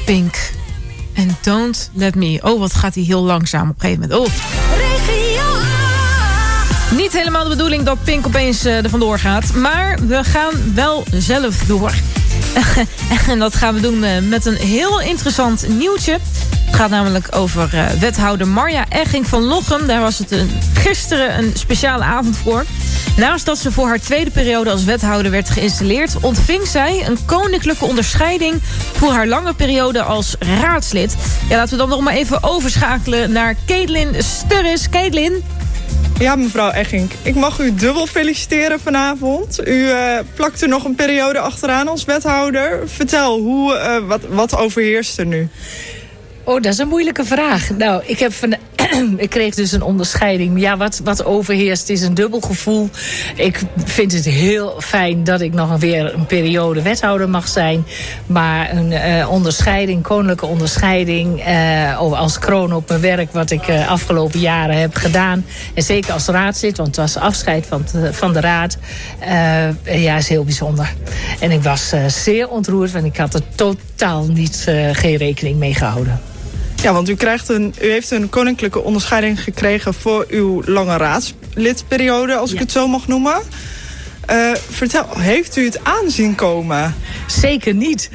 Pink. En Don't Let Me. Oh, wat gaat hij heel langzaam op een gegeven moment. Oh. Niet helemaal de bedoeling dat Pink opeens er vandoor gaat. Maar we gaan wel zelf door. En dat gaan we doen met een heel interessant nieuwtje. Het gaat namelijk over wethouder Marja Egging van Lochem. Daar was het gisteren een speciale avond voor. Naast dat ze voor haar tweede periode als wethouder werd geïnstalleerd, ontving zij een koninklijke onderscheiding voor haar lange periode als raadslid. Ja, laten we dan nog maar even overschakelen naar Caitlin Sturris. Caitlin? Ja, mevrouw Egging, ik mag u dubbel feliciteren vanavond. U plakt er nog een periode achteraan als wethouder. Vertel, wat overheerst er nu? Oh, dat is een moeilijke vraag. Nou, ik kreeg dus een onderscheiding. Ja, wat overheerst is een dubbel gevoel. Ik vind het heel fijn dat ik nog weer een periode wethouder mag zijn. Maar een onderscheiding, koninklijke onderscheiding, als kroon op mijn werk wat ik afgelopen jaren heb gedaan. En zeker als raadslid, want het was afscheid van de raad. Ja, is heel bijzonder. En ik was zeer ontroerd, want ik had er totaal geen rekening mee gehouden. Ja, want u heeft een koninklijke onderscheiding gekregen voor uw lange raadslidperiode, als ik het zo mag noemen. Vertel, heeft u het aanzien komen? Zeker niet.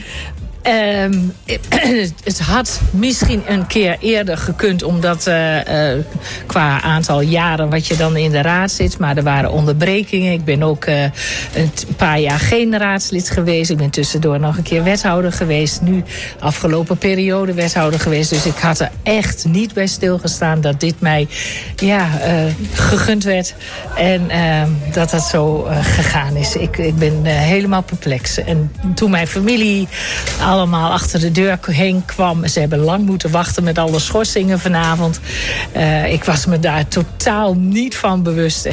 Het had misschien een keer eerder gekund, omdat qua aantal jaren wat je dan in de raad zit, maar er waren onderbrekingen. Ik ben ook een paar jaar geen raadslid geweest. Ik ben tussendoor nog een keer wethouder geweest. Nu afgelopen periode wethouder geweest. Dus ik had er echt niet bij stilgestaan dat dit mij gegund werd. En dat het zo gegaan is. Ik ben helemaal perplex. En toen mijn familie allemaal achter de deur heen kwam. Ze hebben lang moeten wachten met alle schorsingen vanavond. Ik was me daar totaal niet van bewust.